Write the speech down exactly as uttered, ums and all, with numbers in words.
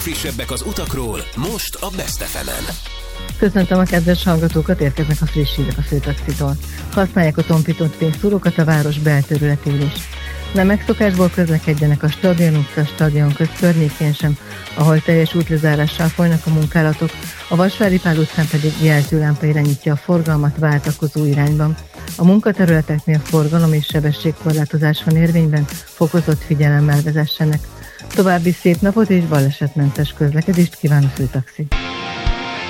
legfrissebbek az utakról, most a Best ef emen. Köszöntöm a kedves hallgatókat, érkeznek a friss hírek a Főtaxitól. Használják a tompított pénzszórókat a város belterületén is. Nem megszokásból közlekedjenek a Stadion utca, Stadion köz környékén sem, ahol teljes útlezárással folynak a munkálatok, a Vasvári Pál utcán pedig jelzőlámpa irányítja a forgalmat váltakozó irányban. A munkaterületeknél forgalom és sebességkorlátozás van érvényben, fokozott figyelemmel vezessenek. További szép napot és balesetmentes közlekedést kíván a Főtaxi.